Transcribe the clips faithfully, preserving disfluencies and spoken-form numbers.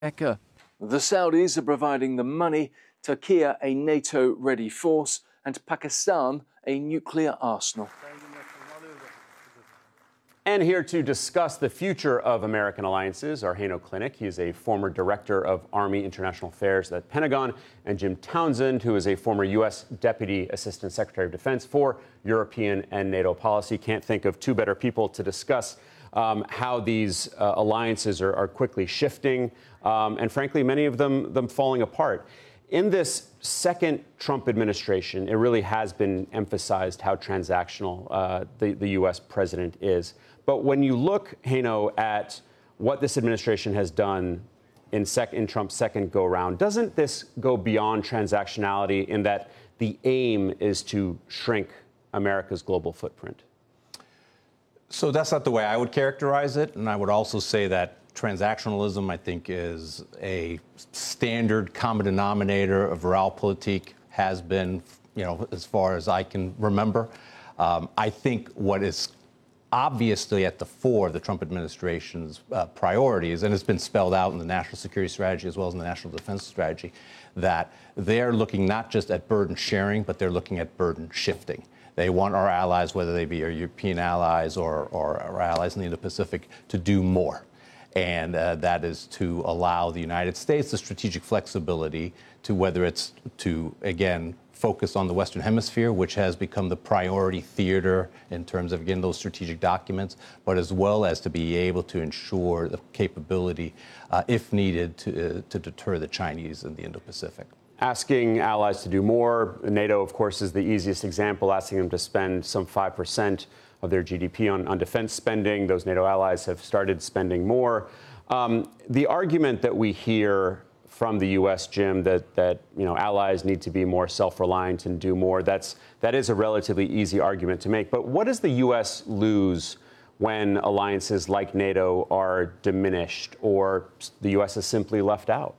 America. The Saudis are providing the money, Turkey a NATO-ready force, and Pakistan a nuclear arsenal. And here to discuss the future of American alliances are Haino Klinik. He is a former director of Army International Affairs at Pentagon, and Jim Townsend, who is a former U S Deputy Assistant Secretary of Defense for European and NATO policy. Can't think of two better people to discuss um, how these uh, alliances are, are quickly shifting, um, and frankly, many of them, them falling apart. In this second Trump administration, it really has been emphasized how transactional uh, the, the U S president is. But when you look, Haino, at what this administration has done in, sec- in Trump's second go-round, doesn't this go beyond transactionality in that the aim is to shrink America's global footprint? So that's not the way I would characterize it. And I would also say that transactionalism, I think, is a standard common denominator of realpolitik, has been, you know, as far as I can remember. Um, I think what is obviously at the fore of the Trump administration's uh, priorities, and it's been spelled out in the national security strategy as well as in the national defense strategy, that they're looking not just at burden sharing, but they're looking at burden shifting. They want our allies, whether they be our European allies or, or our allies in the Indo-Pacific, to do more. And uh, that is to allow the United States the strategic flexibility to, whether it's to, again, focus on the Western Hemisphere, which has become the priority theater in terms of, again, those strategic documents, but as well as to be able to ensure the capability, uh, if needed, to, uh, to deter the Chinese in the Indo-Pacific. Asking allies to do more. NATO, of course, is the easiest example, asking them to spend some five percent of their G D P on, on defense spending. Those NATO allies have started spending more. Um, the argument that we hear from the U S, Jim, that, that you know, allies need to be more self-reliant and do more, that's, that is a relatively easy argument to make. But what does the U S lose when alliances like NATO are diminished or the U S is simply left out?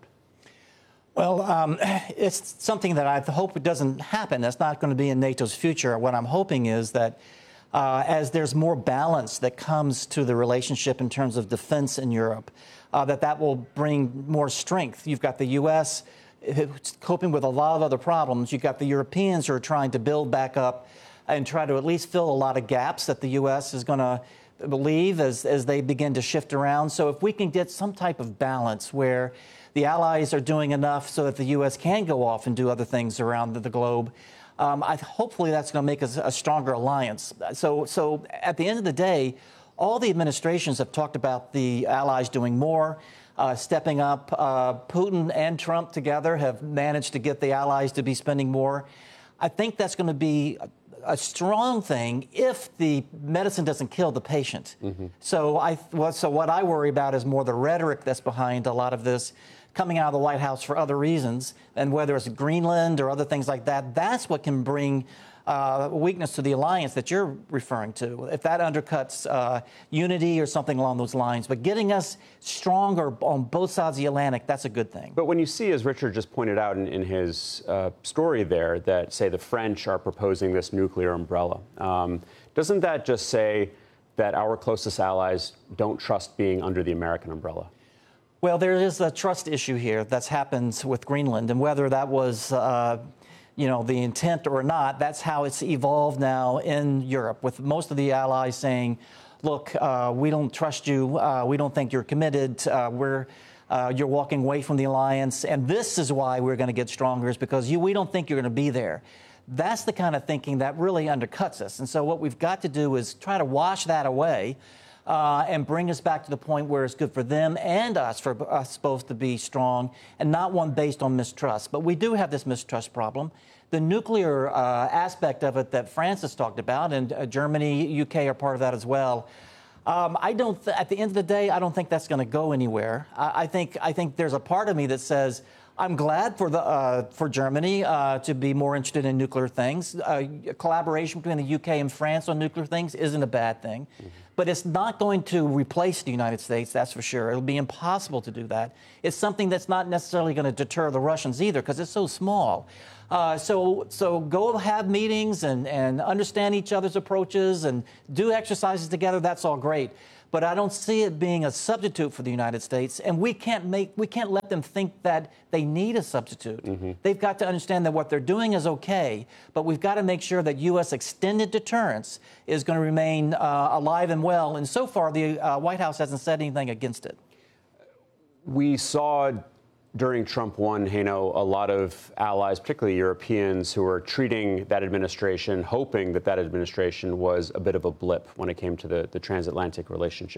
Well, um, it's something that I hope it doesn't happen. That's not going to be in NATO's future. What I'm hoping is that uh, as there's more balance that comes to the relationship in terms of defense in Europe, uh, that that will bring more strength. You've got the U S coping with a lot of other problems. You've got the Europeans who are trying to build back up and try to at least fill a lot of gaps that the U S is going to believe as, as they begin to shift around. So if we can get some type of balance where the allies are doing enough so that the U S can go off and do other things around the, the globe, um, I, hopefully that's going to make us a stronger alliance. So, so at the end of the day, all the administrations have talked about the allies doing more, uh, stepping up. Uh, Putin and Trump together have managed to get the allies to be spending more. I think that's going to be a, a strong thing if the medicine doesn't kill the patient. Mm-hmm. So, I, well, so what I worry about is more the rhetoric that's behind a lot of this, coming out of the White House for other reasons, and whether it's Greenland or other things like that, that's what can bring uh, weakness to the alliance that you're referring to, if that undercuts uh, unity or something along those lines. But getting us stronger on both sides of the Atlantic, that's a good thing. But when you see, as Richard just pointed out in, in his uh, story there, that, say, the French are proposing this nuclear umbrella, um, doesn't that just say that our closest allies don't trust being under the American umbrella? Well, there is a trust issue here that's happened with Greenland, and whether that was, uh, you know, the intent or not, that's how it's evolved now in Europe, with most of the allies saying, look, uh, we don't trust you, uh, we don't think you're committed, uh, we're, uh, you're walking away from the alliance, and this is why we're going to get stronger, is because you, we don't think you're going to be there. That's the kind of thinking that really undercuts us, and so what we've got to do is try to wash that away, Uh, and bring us back to the point where it's good for them and us, for us both to be strong, and not one based on mistrust. But we do have this mistrust problem. The nuclear uh, aspect of it that Francis talked about, and uh, Germany, U K are part of that as well. Um, I don't. Th- at the end of the day, I don't think that's going to go anywhere. I-, I think. I think there's a part of me that says, I'm glad for the uh, for Germany uh, to be more interested in nuclear things. Uh, collaboration between the U K and France on nuclear things isn't a bad thing. Mm-hmm. But it's not going to replace the United States, that's for sure. It'll be impossible to do that. It's something that's not necessarily going to deter the Russians either, because it's so small. Uh, so so go have meetings and, and understand each other's approaches and do exercises together. That's all great. but I don't see it being a substitute for the United States. And we can't make, we can't let them think that they need a substitute. Mm-hmm. They've got to understand that what they're doing is okay, but we've got to make sure that U S extended deterrence is going to remain uh, alive and well. And so far, the uh, White House hasn't said anything against it. We saw during Trump one, Hano, a lot of allies, particularly Europeans, who were treating that administration, hoping that that administration was a bit of a blip when it came to the, the transatlantic relationship.